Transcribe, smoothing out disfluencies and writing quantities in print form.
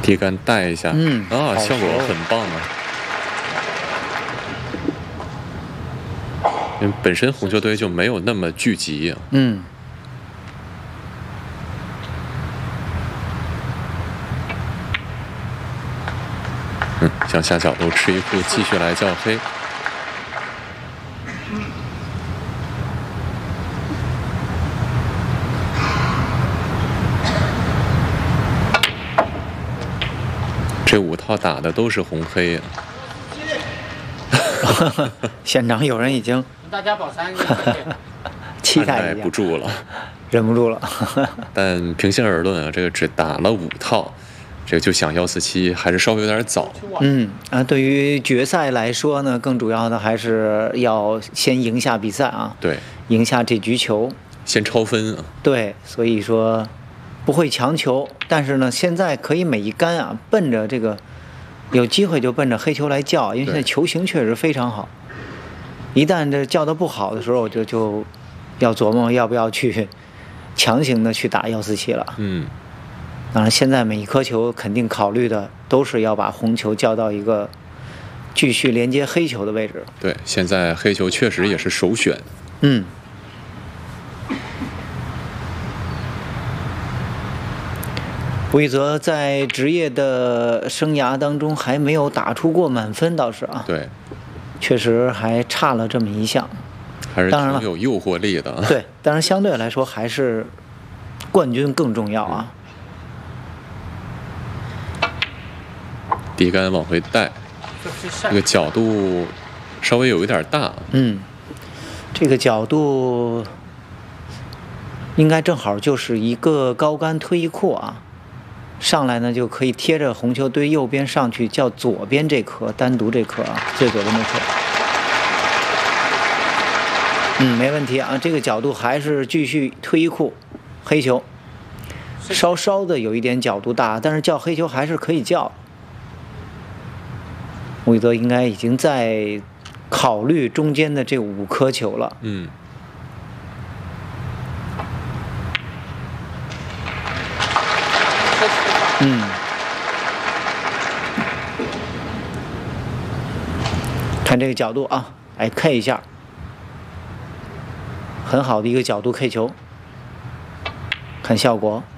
低杆带一下，效果很棒啊。因为本身红球堆就没有那么聚集啊。向下角度吃一副，继续来叫黑。这5套打的都是红黑啊。 现场有人已经大家保3个， 期待按耐不住了， 忍不住了。 但平心而论啊，这个只打了5套，这个就想147还是稍微有点早。 对于决赛来说呢，更主要的还是要先赢下比赛啊。 对， 赢下这局球， 先超分啊。 对，所以说不会强求，但是呢，现在可以每一杆啊，奔着这个有机会就奔着黑球来叫，因为现在球形确实非常好。一旦这叫得不好的时候，我就要琢磨要不要去强行的去打147了。当然，现在每一颗球肯定考虑的都是要把红球叫到一个继续连接黑球的位置。 对，现在黑球确实也是首选。 吴一泽在职业的生涯当中还没有打出过满分，倒是啊。 对， 确实还差了这么一项。 还是挺有诱惑力的。 对，当然相对来说还是冠军更重要啊。 低杆往回带，这个角度稍微有一点大。 这个角度应该正好就是一个高杆推一库啊，上来呢就可以贴着红球堆右边上去叫左边这颗，单独这颗啊，最左边这颗。没问题啊，这个角度还是继续推一库，黑球，稍稍的有一点角度大，但是叫黑球还是可以叫。吴一泽应该已经在考虑中间的这5颗球了。看这个角度啊，来 K 一下，很好的一个角度 K 球，看效果。